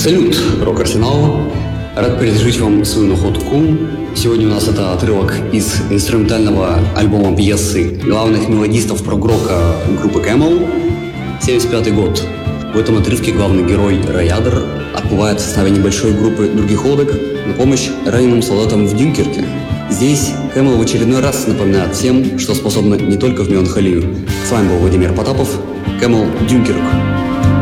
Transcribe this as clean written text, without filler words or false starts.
Салют, Рок-Арсенал! Рад предложить вам свою находку. Сегодня у нас это отрывок из инструментального альбома пьесы главных мелодистов прог-рока группы Camel. 75-й год. В этом отрывке главный герой Раядер отплывает в составе небольшой группы других лодок на помощь раненым солдатам в Дюнкерке. Здесь Camel в очередной раз напоминает всем, что способны не только в меланхолию. С вами был Владимир Потапов, Camel, Дюнкерк.